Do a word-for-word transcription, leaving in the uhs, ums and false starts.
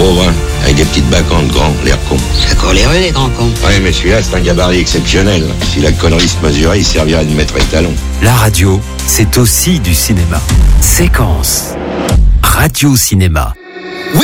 pauvre, hein, avec des petites bacantes grands, l'air con. C'est encore les rues, les grands cons. Ouais, mais celui-là, c'est un gabarit exceptionnel. Si la connerie se mesurait, il servirait de maître étalon. La radio, c'est aussi du cinéma. Séquence. Radio Cinéma.